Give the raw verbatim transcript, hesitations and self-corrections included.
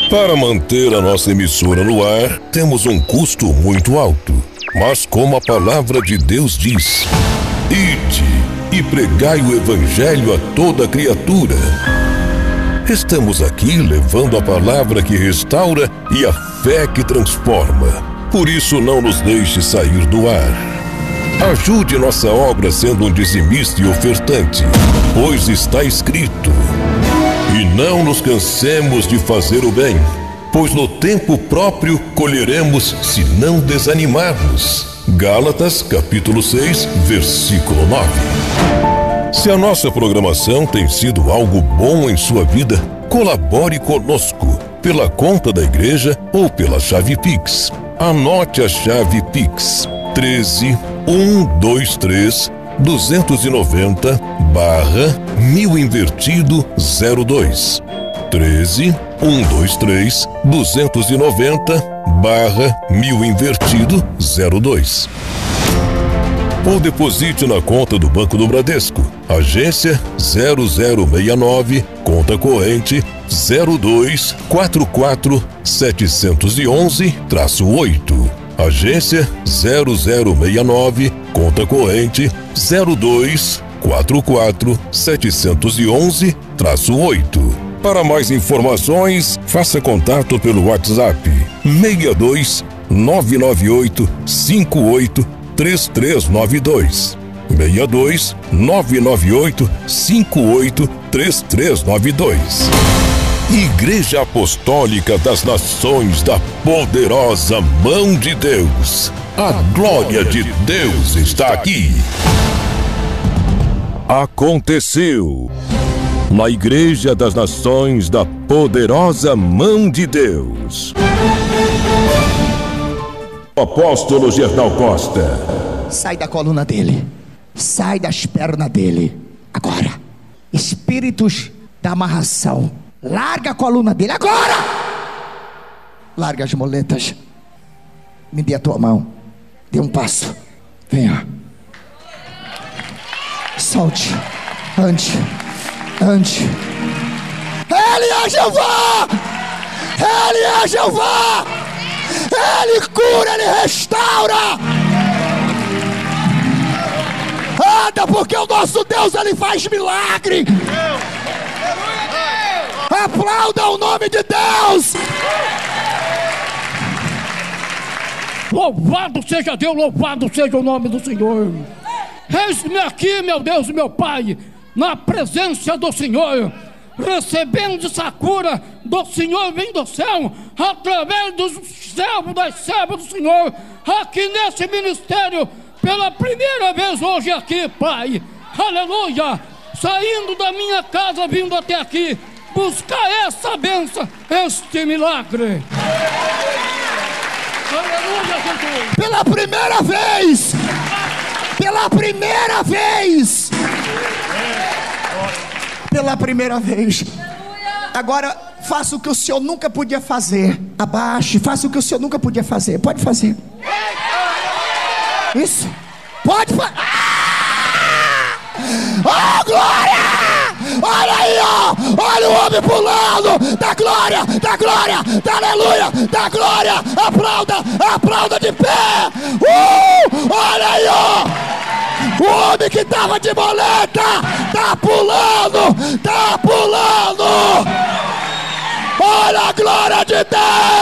Para manter a nossa emissora no ar, temos um custo muito alto. Mas como a palavra de Deus diz: ide e pregai o evangelho a toda criatura. Estamos aqui levando a palavra que restaura e a fé que transforma. Por isso não nos deixe sair do ar. Ajude nossa obra sendo um dizimista e ofertante, pois está escrito: e não nos cansemos de fazer o bem, pois no tempo próprio colheremos se não desanimarmos. Gálatas capítulo seis, versículo nove. Se a nossa programação tem sido algo bom em sua vida, colabore conosco pela conta da igreja ou pela chave Pix. Anote a chave Pix: treze, cento e vinte e três, duzentos e noventa, barra mil invertido zero dois. treze, cento e vinte e três, duzentos e noventa, barra mil invertido zero dois. Ou deposite na conta do Banco do Bradesco, agência zero zero seis nove, conta corrente zero dois quatro quatro sete um um oito. Agência zero zero seis nove, conta corrente zero dois quatro quatro sete um um oito. Para mais informações, faça contato pelo WhatsApp seis dois nove nove oito cinco oito três três nove dois. seis dois nove nove oito cinco oito três três nove dois. Igreja Apostólica das Nações da Poderosa Mão de Deus. A glória de Deus está aqui. Aconteceu na Igreja das Nações da Poderosa Mão de Deus. Apóstolo Gerdau Costa. Sai da coluna dele. Sai das pernas dele. Agora. Espíritos da amarração. Larga a coluna dele agora. Larga as muletas. Me dê a tua mão. Dê um passo. Venha. Solte. Ande. Ande. Ele é Jeová. Ele é Jeová. Ele cura, Ele restaura. Anda, porque o nosso Deus, Ele faz milagre. Aplauda o nome de Deus. Louvado seja Deus, louvado seja o nome do Senhor. Eis-me aqui, meu Deus e meu Pai, na presença do Senhor, recebendo essa cura do Senhor vindo do céu, através dos servos, das servas do Senhor, aqui nesse ministério, pela primeira vez hoje aqui, Pai. Aleluia. Saindo da minha casa, vindo até aqui, buscar essa bênção, este milagre. Aleluia, Jesus. Pela primeira vez. Pela primeira vez. Pela primeira vez. Agora, faça o que o Senhor nunca podia fazer. Abaixe, faça o que o Senhor nunca podia fazer. Pode fazer. Isso. Pode fazer. Oh, glória! Olha aí, ó! Olha o homem pulando! Da glória! Da glória! Da aleluia! Da glória! Aplauda! Aplauda de pé! Uh! Olha aí, ó! O homem que tava de boleta tá pulando! Tá pulando! Olha a glória de Deus!